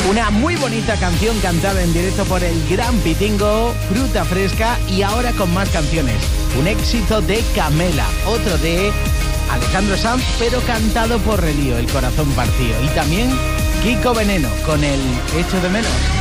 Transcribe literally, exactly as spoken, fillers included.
Una muy bonita canción cantada en directo por el Gran Pitingo, Fruta Fresca, y ahora con más canciones. Un éxito de Camela, otro de Alejandro Sanz, pero cantado por Relío, El Corazón Partido. Y también Kiko Veneno con el Echo de Menos.